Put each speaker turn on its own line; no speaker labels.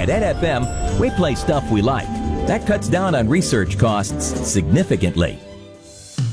NFM, we play stuff we like. That cuts down on research costs significantly.